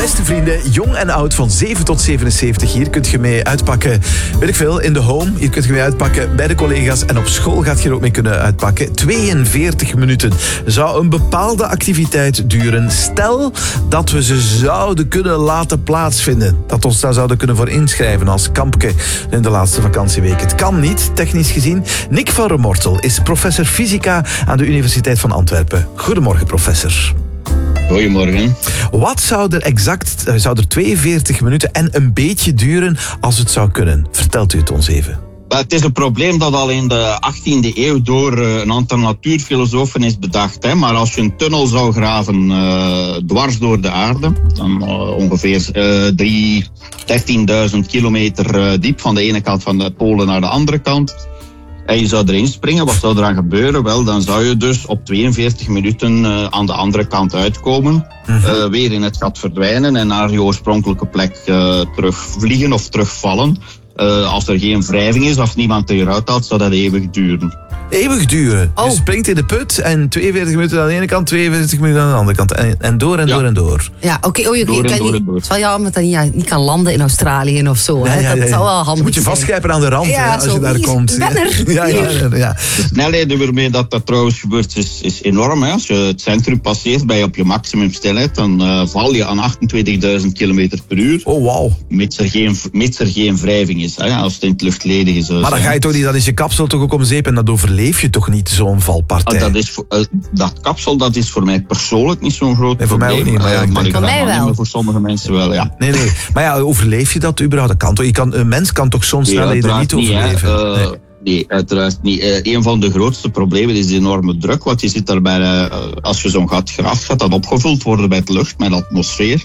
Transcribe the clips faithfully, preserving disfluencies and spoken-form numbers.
Beste vrienden, jong en oud van zeven tot zevenenzeventig. Hier kunt je mee uitpakken, weet ik veel, in de home. Hier kunt je mee uitpakken bij de collega's. En op school gaat je er ook mee kunnen uitpakken. tweeënveertig minuten zou een bepaalde activiteit duren. Stel dat we ze zouden kunnen laten plaatsvinden. Dat we ons daar zouden kunnen voor inschrijven als kampke in de laatste vakantieweek. Het kan niet, technisch gezien. Nick van Remortel is professor fysica aan de Universiteit van Antwerpen. Goedemorgen, professor. Goedemorgen. Wat zou er exact, zou er tweeënveertig minuten en een beetje duren als het zou kunnen? Vertelt u het ons even. Het is een probleem dat al in de achttiende eeuw door een aantal natuurfilosofen is bedacht. Hè. Maar als je een tunnel zou graven uh, dwars door de aarde, dan uh, ongeveer uh, dertienduizend kilometer uh, diep van de ene kant van de polen naar de andere kant, en je zou erin springen, wat zou er aan gebeuren? Wel, dan zou je dus op tweeënveertig minuten uh, aan de andere kant uitkomen. Uh-huh. Uh, weer in het gat verdwijnen en naar je oorspronkelijke plek uh, terugvliegen of terugvallen. Uh, als er geen wrijving is of niemand er eruit haalt, zou dat eeuwig duren. Eeuwig duren? Oh. Je springt in de put en tweeënveertig minuten aan de ene kant, tweeënveertig minuten aan de andere kant. En, en door en ja. door en door. Ja, oké. Okay. Oh, door okay. en door niet, en door. Het is wel jammer dat je niet kan landen in Australië of zo. Ja, Hè? ja, ja, Dat ja. zou wel handig zijn. Moet je vastgrijpen aan de rand ja, hè, als zo, je daar hier, komt. Ik ben er. Ja, ja, ja, ja. De snelheid waarmee dat, dat trouwens gebeurt is, is enorm. Hè. Als je het centrum passeert bij op je maximumsnelheid, dan uh, val je aan achtentwintigduizend kilometer per uur. Oh, wauw. Mits er geen, mits er geen wrijving is, hè, als het in het luchtledig is. Maar dan ga je toch niet, dan is je kapsel toch ook om zeep en dat overleef je toch niet, zo'n valpartij? Ah, dat, is, uh, dat kapsel, dat is voor mij persoonlijk niet zo'n groot nee, voor probleem. mij ook niet, maar ja, ik uh, maar denk ik voor mij kan wel. aannemen, voor sommige mensen wel, ja. Nee, nee. Maar ja, overleef je dat überhaupt? Dat kan toch? Je kan, een mens kan toch zo'n snelheden nee, niet overleven? Niet, uh, nee. nee, uiteraard niet. Uh, een van de grootste problemen is de enorme druk. Want je zit daarbij, uh, als je zo'n gat graaft, gaat dat opgevuld worden met lucht, met atmosfeer.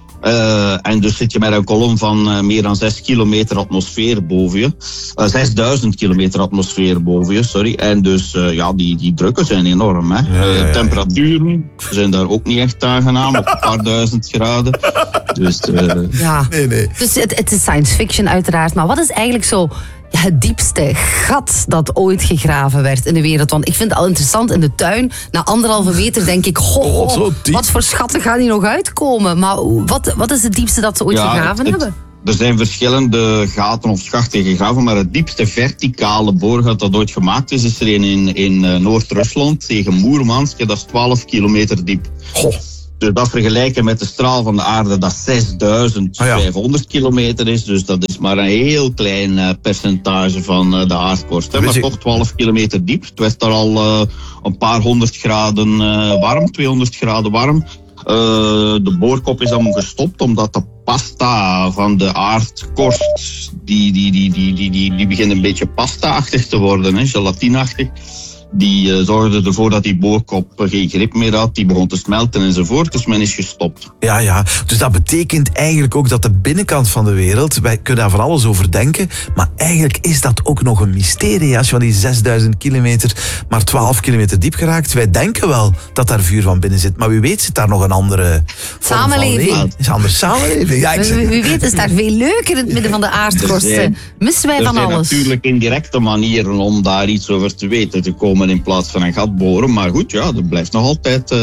Uh, en dus zit je met een kolom van uh, meer dan zes kilometer atmosfeer boven je. Uh, zesduizend kilometer atmosfeer boven je, sorry. En dus, uh, ja, die, die drukken zijn enorm, hè. Ja, ja, ja. Uh, temperaturen zijn daar ook niet echt aangenaam, op een paar duizend graden. Dus, uh, Ja. Nee, nee. Dus het, het is science fiction uiteraard. Maar wat is eigenlijk zo ja, het diepste gat dat ooit gegraven werd in de wereld? Want ik vind het al interessant in de tuin. Na anderhalve meter denk ik, goh, Oh, zo diep. wat voor schatten gaan hier nog uitkomen? Maar wat, wat is het diepste dat ze ooit ja, gegraven het, het, hebben? Er zijn verschillende gaten of schachten gegraven, maar het diepste verticale boorgat dat ooit gemaakt is, is er een in, in uh, Noord-Rusland tegen Moermansk. Dat is twaalf kilometer diep. Goh. Dus dat vergelijken met de straal van de aarde, dat zesduizend vijfhonderd Oh ja. kilometer is. Dus dat is maar een heel klein uh, percentage van uh, de aardkorst. Hè. Maar je... toch twaalf kilometer diep. Het werd daar al uh, een paar honderd graden uh, warm, tweehonderd graden warm. Uh, de boorkop is dan gestopt omdat de pasta van de aardkorst, die, die, die, die, die, die, die begint een beetje pasta-achtig te worden, hè, gelatineachtig. Die uh, zorgde ervoor dat die boorkop geen grip meer had, die begon te smelten enzovoort, dus men is gestopt. Ja, ja. Dus dat betekent eigenlijk ook dat de binnenkant van de wereld, wij kunnen daar van alles over denken, maar eigenlijk is dat ook nog een mysterie. Als je van die zesduizend kilometer maar twaalf kilometer diep geraakt, wij denken wel dat daar vuur van binnen zit, maar wie weet zit daar nog een andere vorm Samenleving. van leven. Is een andere samenleving. Ja, ik zeg... Wie, wie weet is daar veel leuker in het midden van de aardkorsten. Missen wij Er van zijn alles? natuurlijk indirecte manieren om daar iets over te weten te komen in plaats van een gat boren. Maar goed, ja, er blijft nog altijd uh,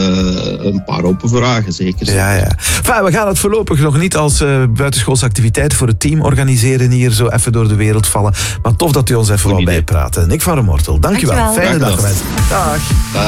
een paar open vragen, zeker. Ja, ja. Enfin, we gaan het voorlopig nog niet als uh, buitenschoolse activiteit voor het team organiseren hier, zo even door de wereld vallen. Maar tof dat u ons even wou bijpraten. Nick van Remortel, dank je wel. Dankjewel. Fijne dag Dank gewenst. Dag. Dag.